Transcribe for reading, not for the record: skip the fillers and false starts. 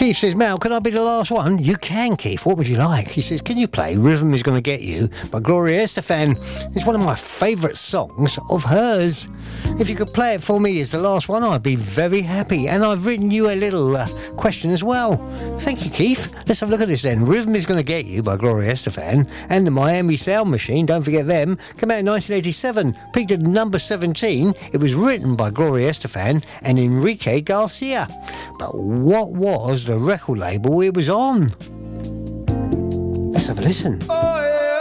Keith says, Mal, can I be the last one? You can, Keith. What would you like? He says, can you play Rhythm Is Gonna Get You by Gloria Estefan? It's one of my favourite songs of hers. If you could play it for me as the last one, I'd be very happy. And I've written you a little question as well. Thank you, Keith. Let's have a look at this then. Rhythm Is Gonna Get You by Gloria Estefan and the Miami Sound Machine, don't forget them, came out in 1987, peaked at number 17. It was written by Gloria Estefan and Enrique Garcia. But what was the record label it was on? Let's have a listen. Oh,